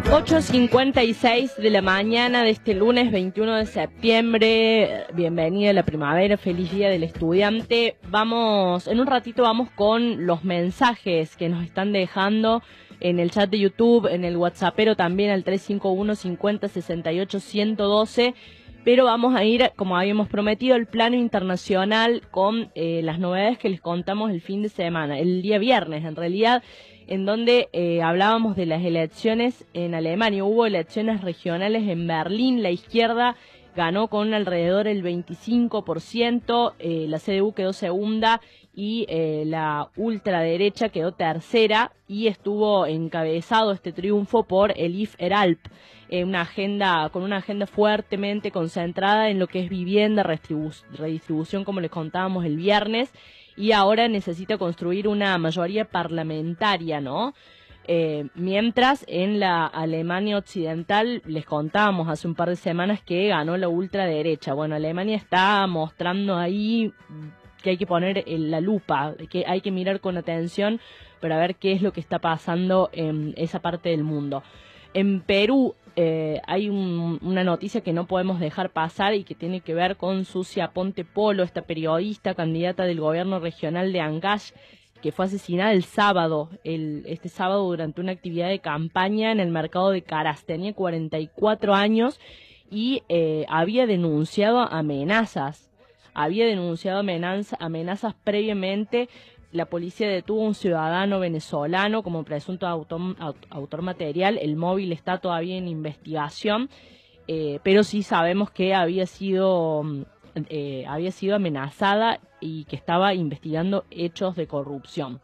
8:56 de la mañana de este lunes 21 de septiembre. Bienvenida a la primavera, feliz día del estudiante. En un ratito vamos con los mensajes que nos están dejando en el chat de YouTube, en el WhatsApp, pero también al 351 50 68 112. Pero vamos a ir, como habíamos prometido, al plano internacional con las novedades que les contamos el fin de semana, el día viernes en realidad, en donde hablábamos de las elecciones en Alemania. Hubo elecciones regionales en Berlín, la izquierda ganó con alrededor del 25%, la CDU quedó segunda y la ultraderecha quedó tercera, y estuvo encabezado este triunfo por Elif Eralp, con una agenda fuertemente concentrada en lo que es vivienda, redistribución, como les contábamos el viernes, y ahora necesita construir una mayoría parlamentaria, ¿no? Mientras en la Alemania occidental les contábamos hace un par de semanas que ganó la ultraderecha. Bueno, Alemania está mostrando ahí que hay que poner la lupa, que hay que mirar con atención para ver qué es lo que está pasando en esa parte del mundo. En Perú hay una noticia que no podemos dejar pasar y que tiene que ver con Sucia Ponte Polo, esta periodista candidata del gobierno regional de Ancash, que fue asesinada el sábado, este sábado durante una actividad de campaña en el mercado de Caras. Tenía 44 años y había denunciado amenazas. Amenazas previamente. La policía detuvo a un ciudadano venezolano como presunto autor material. El móvil está todavía en investigación, pero sí sabemos que había sido amenazada y que estaba investigando hechos de corrupción.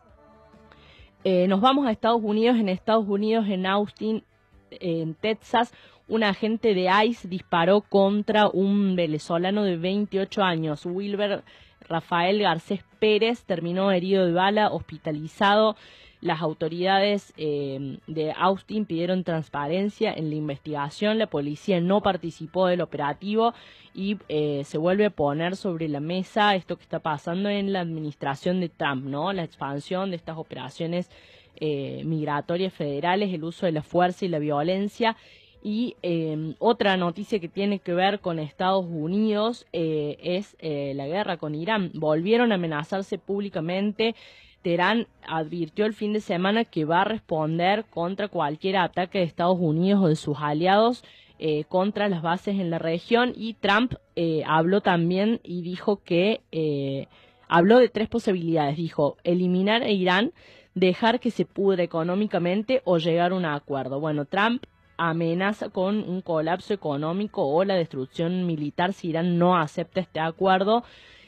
Nos vamos a Estados Unidos. En Austin, en Texas, un agente de ICE disparó contra un venezolano de 28 años. Wilber Rafael Garcés Pérez terminó herido de bala, hospitalizado. Las autoridades de Austin pidieron transparencia en la investigación. La policía no participó del operativo y se vuelve a poner sobre la mesa esto que está pasando en la administración de Trump, ¿no? La expansión de estas operaciones migratorias federales, el uso de la fuerza y la violencia. Y otra noticia que tiene que ver con Estados Unidos es la guerra con Irán. Volvieron a amenazarse públicamente. Teherán advirtió el fin de semana que va a responder contra cualquier ataque de Estados Unidos o de sus aliados contra las bases en la región. Y Trump habló también y dijo que habló de tres posibilidades. Dijo: eliminar a Irán, dejar que se pudra económicamente o llegar a un acuerdo. Bueno, Trump amenaza con un colapso económico o la destrucción militar si Irán no acepta este acuerdo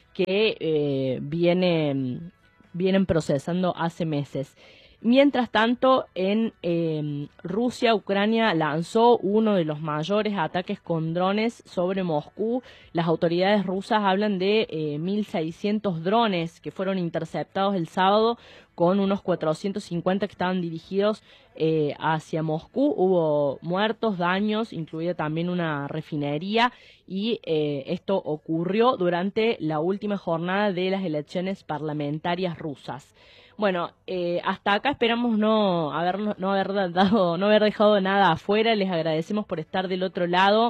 que vienen procesando hace meses. Mientras tanto, en Rusia, Ucrania lanzó uno de los mayores ataques con drones sobre Moscú. Las autoridades rusas hablan de 1.600 drones que fueron interceptados el sábado, con unos 450 que estaban dirigidos hacia Moscú. Hubo muertos, daños, incluida también una refinería, y esto ocurrió durante la última jornada de las elecciones parlamentarias rusas. Bueno, hasta acá esperamos no haber dejado nada afuera. Les agradecemos por estar del otro lado.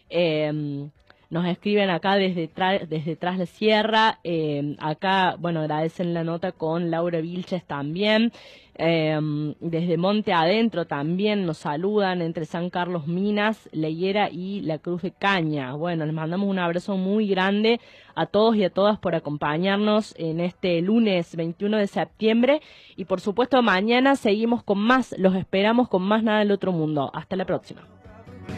Nos escriben acá desde Tras la Sierra. Acá, bueno, agradecen la nota con Laura Vilches también. Desde Monte Adentro también nos saludan, entre San Carlos Minas, La Higuera y La Cruz de Caña. Bueno, les mandamos un abrazo muy grande a todos y a todas por acompañarnos en este lunes 21 de septiembre. Y por supuesto mañana seguimos con más, los esperamos con más Nada del Otro Mundo. Hasta la próxima.